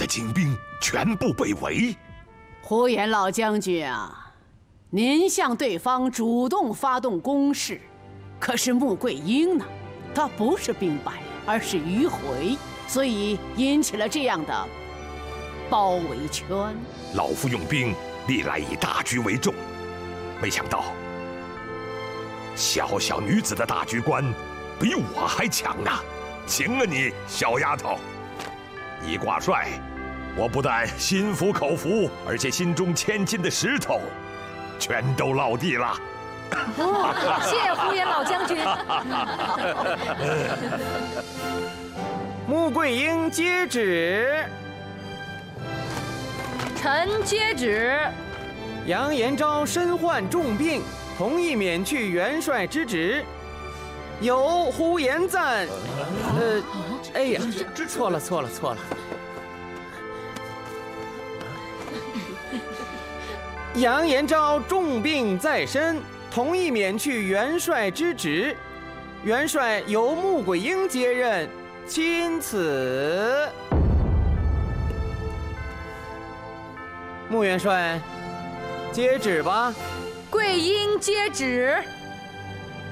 的精兵全部被围。 呼延老将军啊，您向对方主动发动攻势，可是穆桂英呢？他不是兵败，而是迂回，所以引起了这样的包围圈。 老夫用兵历来以大局为重，没想到小小女子的大局观比我还强呢。行了你，小丫头，你挂帅，我不但心服口服，而且心中千斤的石头全都落地了。 谢呼延老将军。 穆桂英接旨。 臣接旨。 杨延昭身患重病，同意免去元帅之职。由呼延赞，哎呀，错了。杨延昭重病在身，同意免去元帅之职，元帅由穆桂英接任，钦此。穆元帅，接旨吧。 桂英接旨。